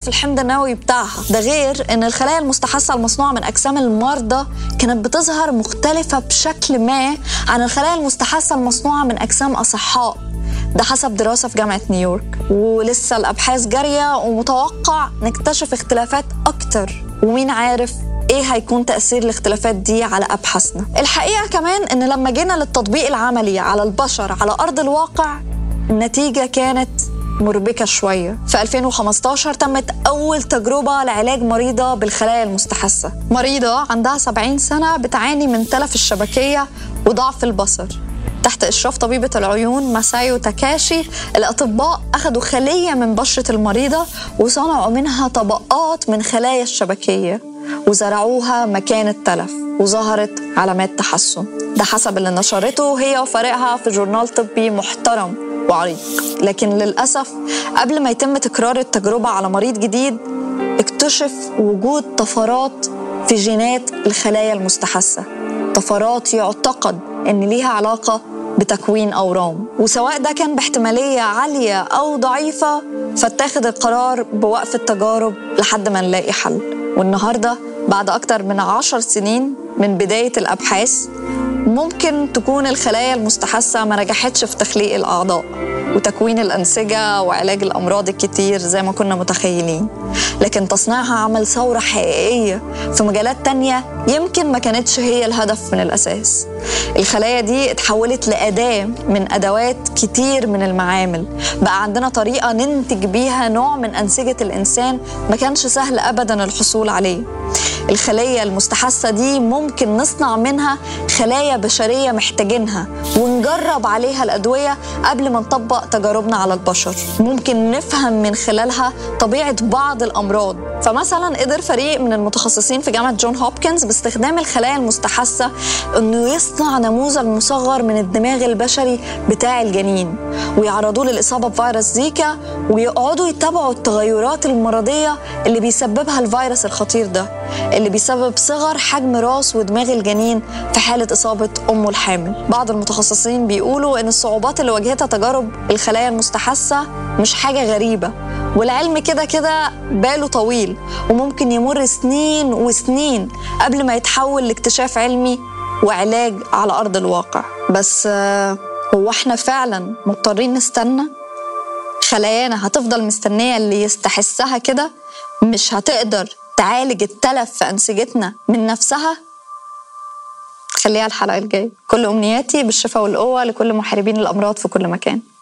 في الحمض النووي بتاعها. ده غير إن الخلايا المستحثة المصنوعة من أجسام المرضى كانت بتظهر مختلفة بشكل ما عن الخلايا المستحثة المصنوعة من أجسام أصحاء. ده حسب دراسة في جامعة نيويورك، ولسه الأبحاث جارية ومتوقع نكتشف اختلافات أكتر، ومين عارف إيه هيكون تأثير الاختلافات دي على أبحاثنا. الحقيقة كمان إن لما جينا للتطبيق العملي على البشر على أرض الواقع النتيجة كانت مربكة شوية. في 2015 تمت أول تجربة لعلاج مريضة بالخلايا المستحثة، مريضة عندها 70 سنة بتعاني من تلف الشبكية وضعف البصر. تحت إشراف طبيبة العيون ماسايو تاكاشي، الأطباء أخذوا خلية من بشرة المريضة وصنعوا منها طبقات من خلايا الشبكية وزرعوها مكان التلف، وظهرت علامات تحسن. ده حسب اللي نشرته هي وفريقها في جورنال طبي محترم وعريق. لكن للأسف قبل ما يتم تكرار التجربة على مريض جديد اكتشف وجود طفرات في جينات الخلايا المستحثة، طفرات يعتقد إن ليها علاقة بتكوين أورام، وسواء ده كان باحتمالية عالية أو ضعيفة فاتخذ القرار بوقف التجارب لحد ما نلاقي حل. والنهاردة بعد أكتر من 10 سنين من بداية الأبحاث ممكن تكون الخلايا المستحثة ما نجحتش في تخليق الأعضاء وتكوين الأنسجة وعلاج الأمراض الكتير زي ما كنا متخيلين، لكن تصنيعها عمل ثورة حقيقية في مجالات تانية يمكن ما كانتش هي الهدف من الأساس. الخلايا دي اتحولت لأداة من أدوات كتير من المعامل، بقى عندنا طريقة ننتج بيها نوع من أنسجة الإنسان ما كانش سهل أبداً الحصول عليه. الخلايا المستحثة دي ممكن نصنع منها خلايا بشرية محتاجينها ونجرب عليها الأدوية قبل ما نطبق تجاربنا على البشر. ممكن نفهم من خلالها طبيعة بعض الأمراض. فمثلا قدر فريق من المتخصصين في جامعة جون هوبكنز باستخدام الخلايا المستحثة أنه يصنع نموذج مصغر من الدماغ البشري بتاع الجنين ويعرضوه للإصابة بفيروس زيكا ويقعدوا يتابعوا التغيرات المرضية اللي بيسببها الفيروس الخطير ده، اللي بيسبب صغر حجم راس ودماغ الجنين في حالة إصابة أمه الحامل. بعض المتخصصين بيقولوا إن الصعوبات اللي واجهتها تجارب الخلايا المستحثة مش حاجة غريبة، والعلم كده باله طويل وممكن يمر سنين وسنين قبل ما يتحول لاكتشاف علمي وعلاج على أرض الواقع. بس هو احنا فعلا مضطرين نستنى؟ خلايانا هتفضل مستنية اللي يستحسها كده؟ مش هتقدر تعالج التلف في أنسجتنا من نفسها؟ خليها الحلقة الجاية. كل أمنياتي بالشفاء والقوة لكل محاربين الأمراض في كل مكان.